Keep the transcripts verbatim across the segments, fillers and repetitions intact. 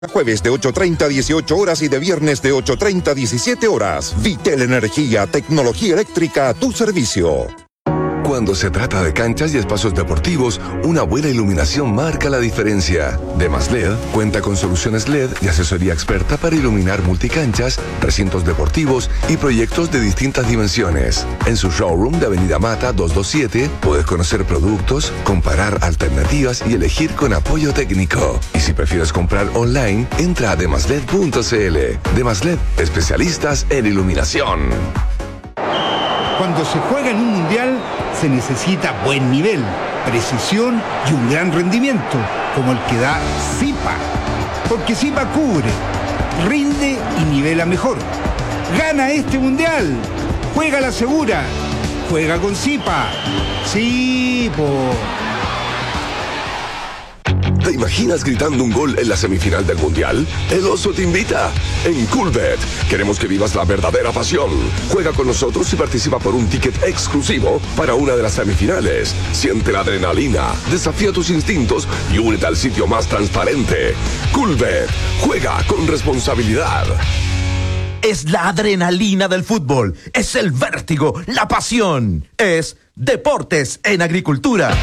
Jueves de ocho treinta a dieciocho horas y de viernes de ocho treinta a diecisiete horas. Vitel Energía, tecnología eléctrica a tu servicio. Cuando se trata de canchas y espacios deportivos, una buena iluminación marca la diferencia. Demas L E D cuenta con soluciones L E D y asesoría experta para iluminar multicanchas, recintos deportivos y proyectos de distintas dimensiones. En su showroom de Avenida Mata doscientos veintisiete puedes conocer productos, comparar alternativas y elegir con apoyo técnico. Y si prefieres comprar online, entra a demasled punto cl. Demas L E D, especialistas en iluminación. Cuando se juega en un mundial, se necesita buen nivel, precisión y un gran rendimiento, como el que da Zipa. Porque Zipa cubre, rinde y nivela mejor. ¡Gana este mundial! ¡Juega la segura! ¡Juega con Zipa! ¡Sí, po! ¿Te imaginas gritando un gol en la semifinal del Mundial? El Oso te invita. En Coolbet queremos que vivas la verdadera pasión. Juega con nosotros y participa por un ticket exclusivo para una de las semifinales. Siente la adrenalina, desafía tus instintos y únete al sitio más transparente. Coolbet. Juega con responsabilidad. Es la adrenalina del fútbol, es el vértigo, la pasión, es Deportes en Agricultura.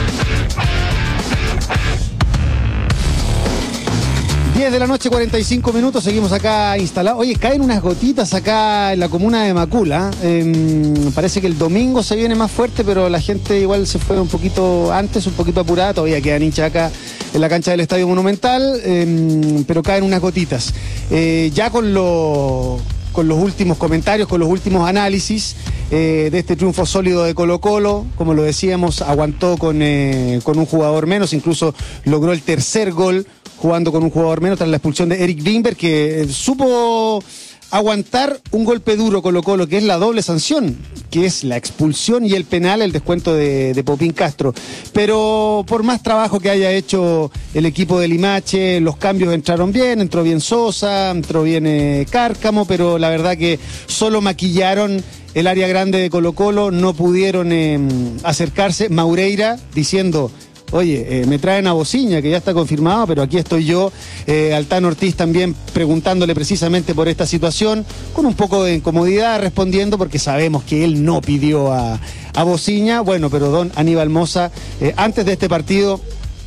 diez de la noche, cuarenta y cinco minutos, seguimos acá instalados. Oye, caen unas gotitas acá en la comuna de Macula. Eh, parece que el domingo se viene más fuerte, pero la gente igual se fue un poquito antes, un poquito apurada. Todavía quedan hinchas acá en la cancha del Estadio Monumental, eh, pero caen unas gotitas. Eh, ya con, lo, con los últimos comentarios, con los últimos análisis eh, de este triunfo sólido de Colo-Colo, como lo decíamos, aguantó con, eh, con un jugador menos, incluso logró el tercer gol jugando con un jugador menos tras la expulsión de Eric Greenberg, que supo aguantar un golpe duro Colo-Colo, que es la doble sanción, que es la expulsión y el penal, el descuento de, de Popín Castro. Pero por más trabajo que haya hecho el equipo de Limache, los cambios entraron bien, entró bien Sosa, entró bien eh, Cárcamo, pero la verdad que solo maquillaron el área grande de Colo-Colo, no pudieron eh, acercarse. Maureira diciendo: oye, eh, me traen a Bociña, que ya está confirmado, pero aquí estoy yo. Eh, Altano Ortiz también preguntándole precisamente por esta situación, con un poco de incomodidad respondiendo, porque sabemos que él no pidió a, a Bociña. Bueno, pero don Aníbal Mosa, eh, antes de este partido,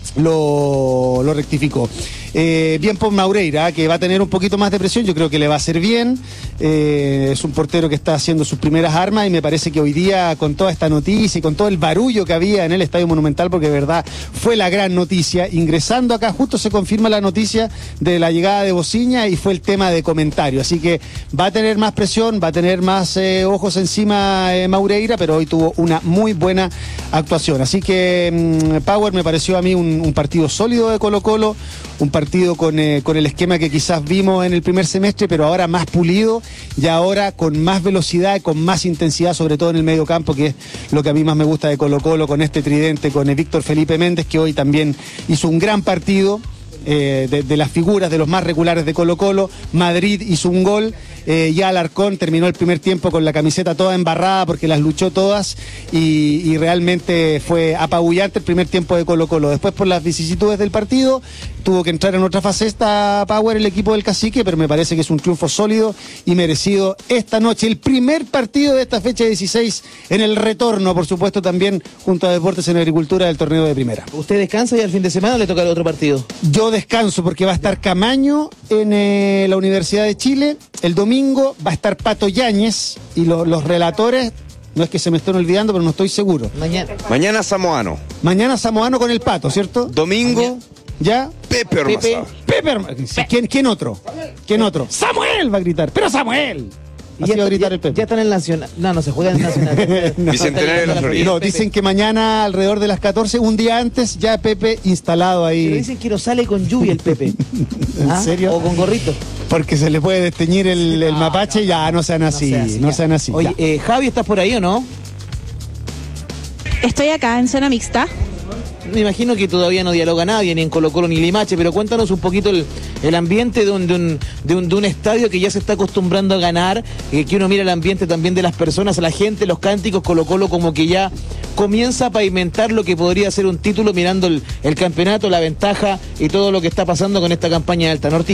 lo, lo rectificó. Eh, bien por Maureira, que va a tener un poquito más de presión, yo creo que le va a hacer bien. Eh, es un portero que está haciendo sus primeras armas y me parece que hoy día, con toda esta noticia y con todo el barullo que había en el Estadio Monumental, porque de verdad fue la gran noticia, ingresando acá justo se confirma la noticia de la llegada de Bociña y fue el tema de comentario, así que va a tener más presión, va a tener más eh, ojos encima eh, Maureira, pero hoy tuvo una muy buena actuación, así que mmm, Power me pareció a mí un, un partido sólido de Colo-Colo, un partido con, eh, con el esquema que quizás vimos en el primer semestre, pero ahora más pulido y ahora con más velocidad y con más intensidad, sobre todo en el medio campo, que es lo que a mí más me gusta de Colo-Colo, con este tridente, con el Víctor Felipe Méndez, que hoy también hizo un gran partido. Eh, de, de las figuras de los más regulares de Colo-Colo. Madrid hizo un gol, eh, ya Alarcón terminó el primer tiempo con la camiseta toda embarrada porque las luchó todas y, y realmente fue apabullante el primer tiempo de Colo-Colo. Después, por las vicisitudes del partido, tuvo que entrar en otra faceta Power el equipo del Cacique, pero me parece que es un triunfo sólido y merecido esta noche, el primer partido de esta fecha dieciséis en el retorno, por supuesto, también junto a Deportes en Agricultura del torneo de primera. ¿Usted descansa y al fin de semana le toca el otro partido? Yo descanso porque va a estar Camaño en eh, la Universidad de Chile. El domingo va a estar Pato Yáñez y lo, los relatores, no es que se me estén olvidando, pero no estoy seguro. Mañana. Mañana Samoano. Mañana Samoano con el Pato, ¿cierto? Domingo. Mañana. ¿Ya? Pepe Ormazábal. Pepe, Pepe Ormazábal. ¿Quién, ¿Quién otro? ¿Quién otro? ¡Samuel! Va a gritar. ¡Pero Samuel! Así ya, va a gritar ya, el Pepe. Ya están en el Nacional. No, no se juega en el Nacional. no, Bicentenario de la Florida. No, dicen que mañana alrededor de las catorce, un día antes, ya Pepe instalado ahí. Pero dicen que no sale con lluvia el Pepe. ¿En ¿Ah? serio? O con gorrito. Porque se le puede desteñir el, el mapache y ya no sean así. No, así, no sean así. Oye, eh, Javi, ¿estás por ahí o no? Estoy acá en zona mixta. me imagino que todavía no dialoga nadie, ni en Colo-Colo ni Limache, pero cuéntanos un poquito el, el ambiente de un, de, un, de, un, de un estadio que ya se está acostumbrando a ganar, eh, que uno mira el ambiente también de las personas, a la gente, los cánticos, Colo-Colo como que ya comienza a pavimentar lo que podría ser un título mirando el, el campeonato, la ventaja y todo lo que está pasando con esta campaña de Alta Norte.